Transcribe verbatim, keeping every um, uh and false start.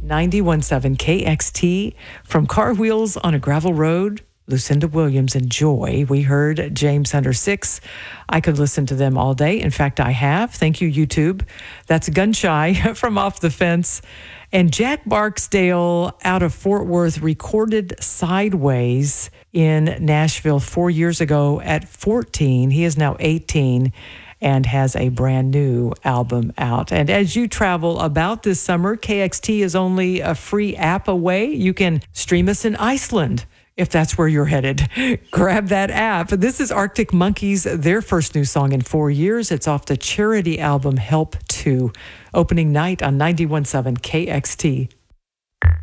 ninety-one point seven K X T from Car Wheels on a Gravel Road. Lucinda Williams and Joy. We heard James Hunter six. I could listen to them all day. In fact, I have. Thank you, YouTube. That's Gunshy from Off the Fence. And Jack Barksdale out of Fort Worth recorded Sideways in Nashville four years ago at fourteen. He is now eighteen and has a brand new album out. And as you travel about this summer, K X T is only a free app away. You can stream us in Iceland if that's where you're headed. Grab that app. This is Arctic Monkeys, their first new song in four years. It's off the charity album Help two, opening night on ninety-one point seven K X T.